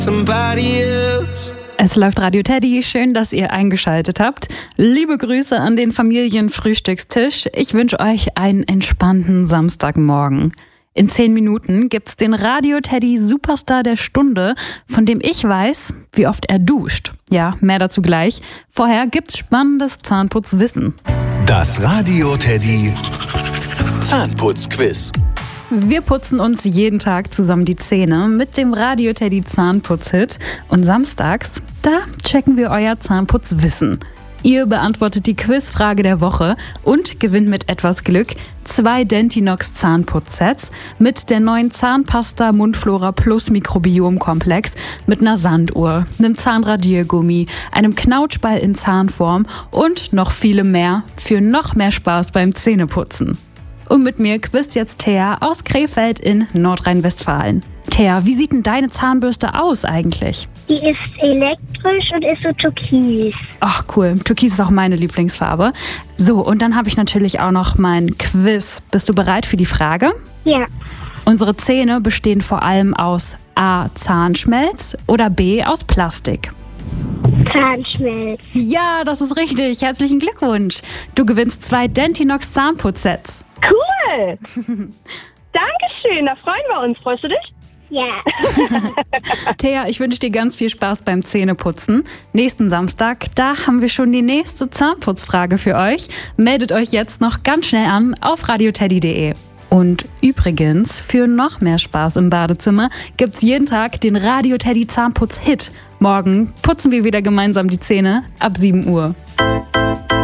somebody else. Es läuft Radio Teddy, schön, dass ihr eingeschaltet habt. Liebe Grüße an den Familienfrühstückstisch. Ich wünsche euch einen entspannten Samstagmorgen. In 10 Minuten gibt's den Radio Teddy Superstar der Stunde, von dem ich weiß, wie oft er duscht. Ja, mehr dazu gleich. Vorher gibt's spannendes Zahnputzwissen. Das Radio Teddy Zahnputzquiz. Wir putzen uns jeden Tag zusammen die Zähne mit dem Radio Teddy Zahnputzhit. Und samstags, da checken wir euer Zahnputzwissen. Ihr beantwortet die Quizfrage der Woche und gewinnt mit etwas Glück 2 Dentinox Zahnputzsets mit der neuen Zahnpasta Mundflora Plus Mikrobiomkomplex mit einer Sanduhr, einem Zahnradiergummi, einem Knautschball in Zahnform und noch viele mehr für noch mehr Spaß beim Zähneputzen. Und mit mir quizt jetzt Thea aus Krefeld in Nordrhein-Westfalen. Thea, wie sieht denn deine Zahnbürste aus eigentlich? Die ist elektrisch und ist so türkis. Ach cool, Türkis ist auch meine Lieblingsfarbe. So, und dann habe ich natürlich auch noch mein Quiz. Bist du bereit für die Frage? Ja. Unsere Zähne bestehen vor allem aus A. Zahnschmelz oder B. aus Plastik. Zahnschmelz. Ja, das ist richtig. Herzlichen Glückwunsch. Du gewinnst 2 Dentinox Zahnputzsets. Cool! Dankeschön, da freuen wir uns. Freust du dich? Ja. Thea, ich wünsche dir ganz viel Spaß beim Zähneputzen. Nächsten Samstag, da haben wir schon die nächste Zahnputzfrage für euch. Meldet euch jetzt noch ganz schnell an auf radioteddy.de. Und übrigens, für noch mehr Spaß im Badezimmer gibt's jeden Tag den Radio Teddy Zahnputz-Hit. Morgen putzen wir wieder gemeinsam die Zähne ab 7 Uhr.